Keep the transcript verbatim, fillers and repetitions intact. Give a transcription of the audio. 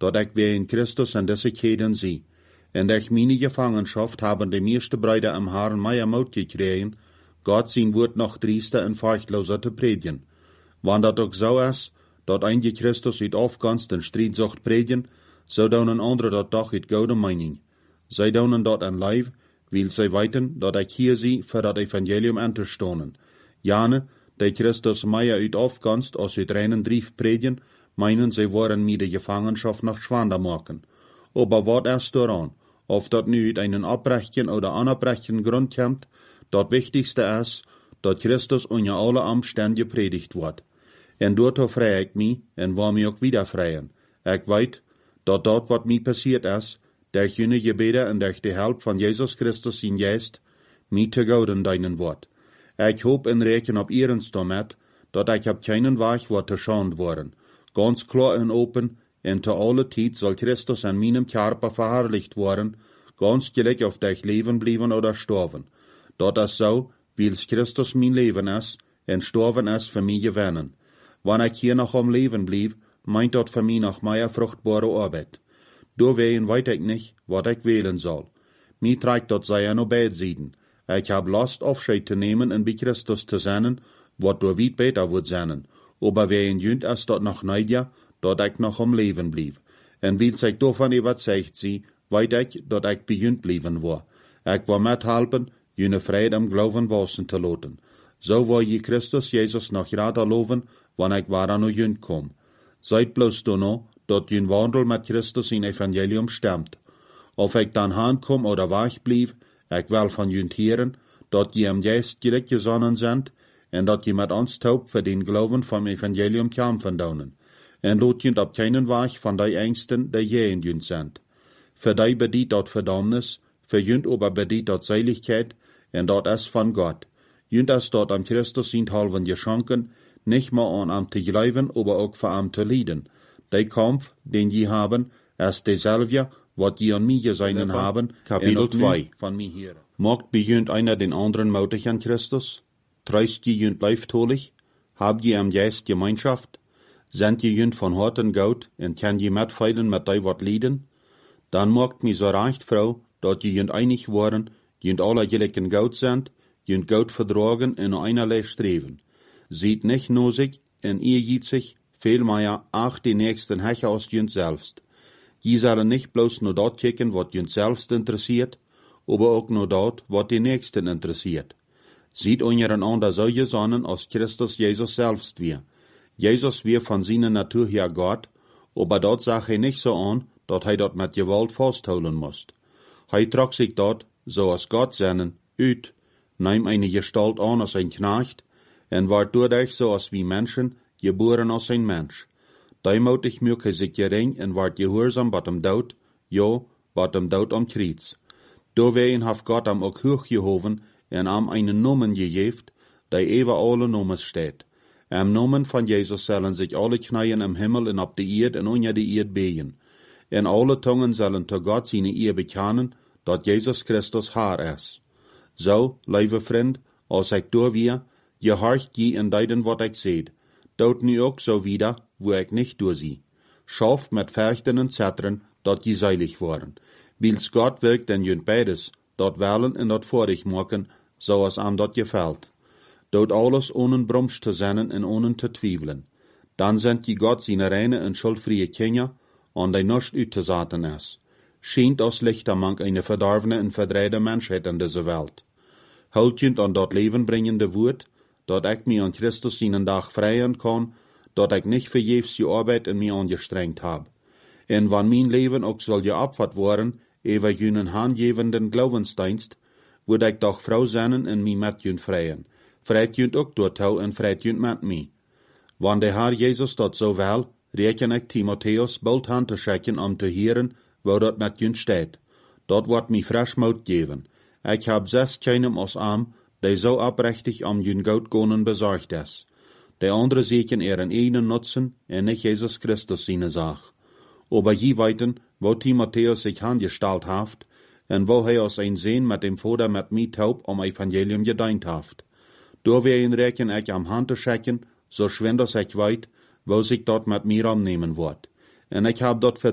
dat ik weer in Christus en deze Keden zie. En durch meine Gefangenschaft haben die meeste Brüder am Herrn mehr Mut gekregen, Gott sein Wort noch driester und furchtloser zu predigen. Wann dat ook zo is, dat einige Christus uit afganst en strijd zocht predigen, zo doen een andere dat toch uit goede mening. Zij doen dat een lijf, wil zij weten dat ik hier zie voor dat evangelium aan te stonen. Jane, die Christus meer uit afganst als uit reinen drief predigen, meinen zij worden mij de Gefangenschaft nog schwander maken. Aber wat is daran? Of dat nu uit einen abbrechen oder anabrechen Grund kommt, dat wichtigste is, dat Christus onder alle Umstände gepredigt wordt. En daartoe vrij ik mij, en waar mij ook wieder vrijen. Ik weet, dat dat wat mij passiert is, durch jene gebeden en durch de help van Jezus Christus zijn geest, mij te gouden dienen wordt. Ik hoop en reken op ihrens damit, dat ik op keinen weg wordt te schand worden. Ganz klar en open, en te alle tijd zal Christus in meinem Körper verherrlicht worden, ganz gelijk of ich leven blijven oder sterven. Dat is zo, wils Christus mijn leven is, en sterven is voor mij gewinnen. Wanneer ik hier nog om leven blijf, meint dat voor mij nog meer vruchtbare arbeid. Doorwegen weet ik niet, wat ik wählen zal. Mij trekt dat zij aan beide zijden. Ik heb last afscheid te nemen en bij Christus te zijn, wat door weit beter wordt zijn. Aber wegen jünt is dat nog niet, dat ik nog om leven blijf. En wils ik daarvan überzeugt zie, weet ik dat ik bij jünt blijven wil. Ik wil methelpen, jene vrede am Glauben wassen te laten. Zo wil je Christus Jezus nog raad loven, wanneer ik waar aan jünt kom. Zijt bloos dan dat jün wandel met Christus in evangelium stemt. Of ik dan aankom oder weg blijf, ik wil van jünt heren, dat je hem juist gelijk gezonnen zijn, en dat je met ons taub voor den Glauben vom evangelium kämpfen daunen. En lot jünt op keinen weg van die Ängsten, die je in jünt zijn. Für die bedient dat Verdammnis, für jünt aber bedient dat Seiligkeit, en dat is van Gott. Jünt is dat am Christus sind halven geschenken, nicht mehr an am te gleiben, aber auch für am te lieden. Der Kampf, den je haben, ist derselbe, wat je an mir gesehen haben, Kapitel zwei. Von mir hier. Macht bei jünt einer den anderen mutig an Christus? Treist je jünt leiftolig? Habt je am Geist Gemeinschaft? Sind je jünt von harten Gaut, en kann je mitfeilen mit die wat lieden? Dann macht mi so recht, Frau, dat je jünt einig worden, jünt alle gelijken Gaut sind, jünt Gaut verdragen en einerlei streven. Sieht nicht nur sich, en ihr jiet sich, vielmehr auch die nächsten Hecher aus jünt selbst. Je sollen nicht bloß nur dort kicken, wat jünt selbst interessiert, aber auch nur dort, wat die Nächsten interessiert. Sieht untereinander so gesonnen, als Christus Jesus selbst wir. Jesus wir von seiner Natur her Gott, aber dort sag er nicht so an, dat hij dat met Gewalt vasthouden moest. Hij trok sich dort, so als Gott seinen, uit, nahm eine Gestalt an als ein Knecht, en ward doordat so als wie Menschen, geboren als ein Mensch. Daimutig mög hij sich gering en ward gehoorzaam wat hem dood, ja, wat hem dood am Kreuz. Doorwegen heeft Gott am ook hoog gehoven en am einen Nomen gegeven, die ever alle Nomen steht. Am Nomen van Jezus zullen sich alle knieën im Himmel en op de Erd en onder de Erd begen. En alle Tungen zullen te God seine eer bekennen, dat Jezus Christus Herr is. Zo, lieve vriend, als ik door weer, je horcht je in deiden wat ik zeid. Dood nu ook zo wieder, wo ik nicht doorzie. Schaft met Fechten en Zetteren, dat je zeilig worden. Wils Gott wirkt en jünt beides, dat wellen en dat vorig maken, zoals aan dat gefällt. Dood alles ohne Brumsch te zijn en ohne te twijfelen. Dan zendt je God zijn reine en schuldvrije Kinder, an die nicht uitgezaten is. Schient als lichtermank eine verdorvene en verdreide Menschheit in deze Welt. Hult jünt an dat levenbringende Woord, dat ik mij aan Christus seinen Dag vrijen kan, dat ik nicht vergeefs je arbeid in mij angestrengt heb. En wann mijn leven ook zal geopfert worden, ever jünen handgevenden Glaubensdienst, word ik doch vrouw zijn en mij met jünt vrijen. Vrijt jünt ook door touw en vrijt jünt met mij. Wann de Herr Jezus dat zo wel, reken ik Timotheus bald hand te schicken om te heren, wo dat met jünt steht. Dat wordt mij fresh moed geven. Ik heb zes keinem als arm, die zo oprechtig om jünt goud gonen bezorgd is. De andere zieken er een einen nutzen en nicht Jesus Christus seine Sach. Aber je weten, wo Timotheus sich angestalt haft, en wo hij als een Sehn met dem Vater met mij taub om Evangelium gedient haft. Doorwegen reken ik am hand te schicken, so schwend als ik weet, wo sich dort met mir annehmen wordt. En ik heb dat